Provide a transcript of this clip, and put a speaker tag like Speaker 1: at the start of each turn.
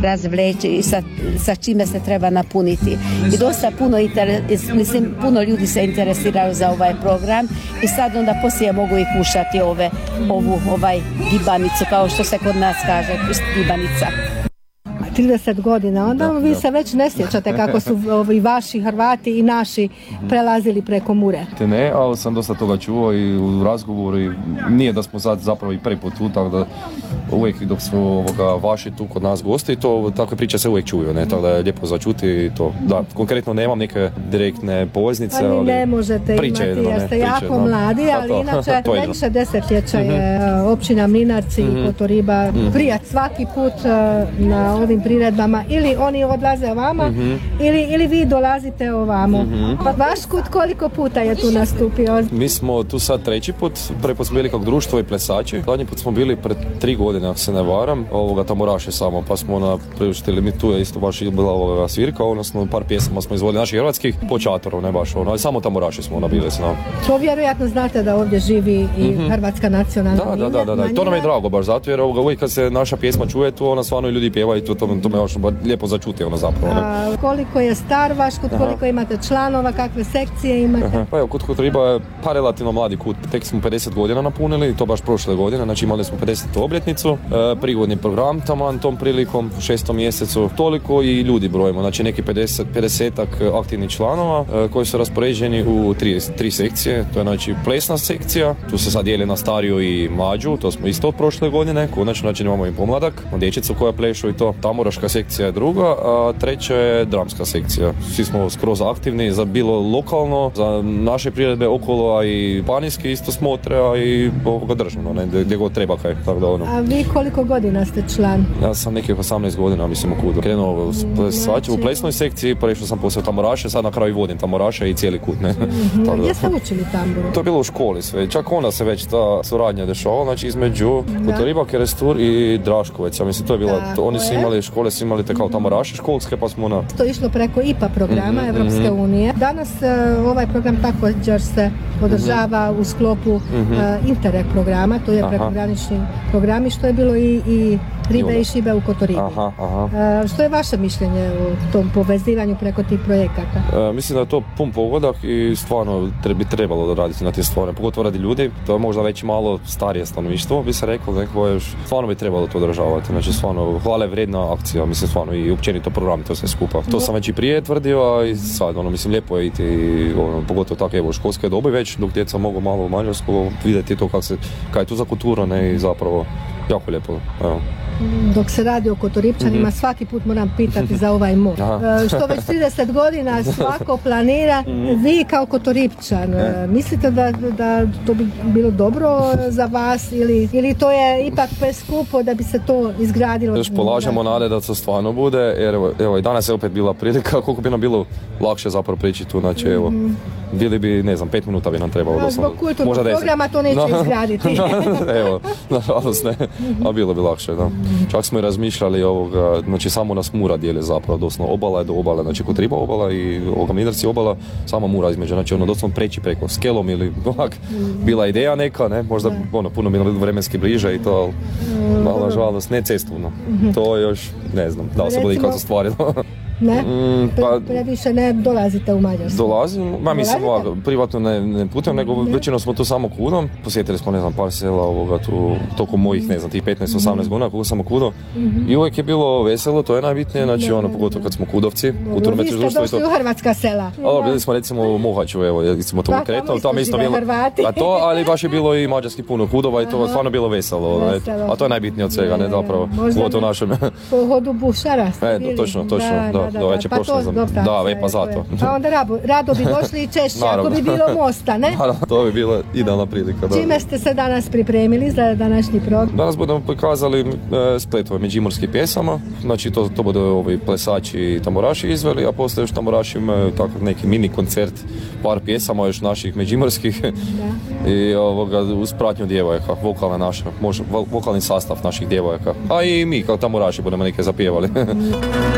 Speaker 1: razvleći i sa čime se treba napuniti. I dosta puno ljudi se interesiraju za ovaj program i sad onda poslije mogu i kušati ovaj gibanicu, kao što se kod nas kaže, gibanica.
Speaker 2: 30 godina, onda vi se već ne sjećate kako su ovi vaši Hrvati i naši prelazili preko Mure.
Speaker 3: Ne, ali sam dosta toga čuo i u razgovoru i nije da smo sad zapravo i prvi put tu, tako da uvijek dok su vaši tu kod nas gosti, to takve priče se uvijek čuju, ne, tako da je lijepo začuti i to. Da, konkretno nemam neke direktne poveznice, ali
Speaker 2: ne možete
Speaker 3: priče,
Speaker 2: imati jer ste jako mladi, ali inače više desetljeća je općina Mlinarci i Kotoriba prijat svaki put na ovim priredbama, ili oni odlaze ovamo ili vi dolazite ovamo. Pa vaš kut koliko puta je tu nastupio?
Speaker 3: Mi smo tu sad treći put, prvi put smo bili kao društvo i plesači, zadnji put smo bili pred 3 godine, ako se ne varam, tamburaše samo, pa smo priuštili, mi tu je isto baš bila svirka, odnosno par pjesama smo izvolili naših hrvatskih, po čatoru, ne baš ali samo tamburaši smo nabili s nama.
Speaker 2: To vjerojatno znate da ovdje živi i hrvatska nacionalna manjina.
Speaker 3: Da, to nam je drago baš zato, jer uvijek kad se naša pjesma čuje, tu ona stvarno ljudi pjeva i to me još lijepo začuti zapravo.
Speaker 2: Koliko je star vaš kut, koliko imate članova, kakve sekcije imate?
Speaker 3: Pa evo, kut Kotoriba je relativno mladi kut, tek smo 50 godina napunili, to babaš prošle godine, znači imali smo 50. obljetnicu, prigodni program taman tom prilikom, u 6. mjesecu, toliko i ljudi brojimo, znači neki 50 aktivnih članova koji su raspoređeni u tri sekcije, to je znači plesna sekcija, tu se sad dijeli na stariju i mlađu, to smo isto od prošle godine, konačno znači imamo i pomladak, dječicu koja plešu i to, tamburaška sekcija je druga, a treća je dramska sekcija. Svi smo skroz aktivni za bilo lokalno, za naše priredbe okolo, a i panijski isto smotre, a i državno, gdje god treba kaj. Tako da,
Speaker 2: A vi koliko godina ste član?
Speaker 3: Ja sam nekih 18 godina, mislim, u kudu. Krenuo u plesnoj sekciji, pa išao sam poslije tamburaše, sad na kraju vodim tamburaše i cijeli kut.
Speaker 2: Gdje ste učili tamburu?
Speaker 3: To je bilo u školi sve, čak onda se već ta suradnja dešavala, znači između Kotoriba, Kerestur i Draškovec. Ja mislim, to je bila, oni su imali škole, su imali te kao tamburaše školske, pa smo
Speaker 2: To je išlo preko IPA programa Evropske unije. Danas ovaj program također se održava u sklopu Interreg programa, to je prekogranični programi, što je bilo i Ribe i Šibe u Kotoribi. Što je vaše mišljenje o tom povezivanju preko tih projekata?
Speaker 3: Mislim da je to pun pogodak i stvarno bi trebalo raditi na te stvari, pogotovo radi ljudi. To je možda već malo starije stanovništvo, bi se reklo, stvarno bi trebalo to održavati. Znači stvarno hvale vrijedna akcija, mislim stvarno i općenito program, to sve skupa. To sam već i prije tvrdio, a i sad, mislim, lijepo je iti, pogotovo tako, evo, školske dobi već, dok djeca mogu malo u Mađarsku vidjeti to kaj je tu za kultura, ne, i zapravo jako lijepo, evo.
Speaker 2: Dok se radi o Kotoripčanima, svaki put moram pitati za ovaj most. Što već 30 godina svako planira, vi kao Kotoripčan, mislite da to bi bilo dobro za vas ili to je ipak preskupo da bi se to izgradilo?
Speaker 3: Još polažemo nade da to stvarno bude, jer evo i danas je opet bila prilika, koliko bi nam bilo lakše zapravo prići tu, znači evo, bili bi, ne znam, 5 minuta bi nam trebalo doslovno.
Speaker 2: Zbog kulturnog programa to neće izgraditi.
Speaker 3: Evo, nažalost ne, a bilo bi lakše, da. Čak smo i razmišljali ovoga, znači samo nas Mura dijeli zapravo, doslovno obala je do obale, znači Kotoriba obala i Mlinarci obala, samo Mura između, znači doslovno preći preko skelom ili ovak, bila ideja neka, ne, možda puno bilo vremenski bliže i to, ali nažalost ne cestovno, to još ne znam, da li se bude ikad ostvarilo.
Speaker 2: Ne? Previše ne dolazite u Mađarsku?
Speaker 3: Dolazim, mislim privatno ne putem, nego većinom smo tu samo kudom. Posjetili smo, ne znam, par sela ovoga tu, toliko mojih, ne znam, tih 15-18 godina, koliko sam kudo. I uvijek je bilo veselo, to je najbitnije, znači pogotovo kad smo kudovci.
Speaker 2: Vi ste došli u hrvatska sela.
Speaker 3: Bili smo recimo u Mohaču, evo, recimo to konkretno, tamo isto bilo. Ali baš je bilo i mađarski puno kudova i to je stvarno bilo veselo. A to je najbitnije od svega, ne zapravo.
Speaker 2: Možda po hodu Bušara.
Speaker 3: Točno, da, već je prošlo. Pa zato.
Speaker 2: Pa onda rado bi došli i češće, ako bi bilo mosta, ne?
Speaker 3: To bi bila idealna prilika.
Speaker 2: Čime ste se danas pripremili za današnji program?
Speaker 3: Danas budemo prikazali spletove međimurskih pjesama, znači to bude ovi plesači i tamburaši izveli, a poslije još tamburaši imaju tako neki mini koncert, par pjesama još naših međimurskih i uz pratnju djevojaka, vokalna naša, vokalni sastav naših djevojaka, a i mi kao tamburaši budemo neke zapjevali.